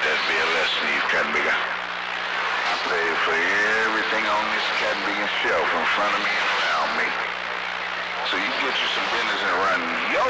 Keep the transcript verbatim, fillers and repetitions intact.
that be a lesson, you Catbigger. I pay for everything on this Catbigger shelf in front of me and around me. So you get you some business and run your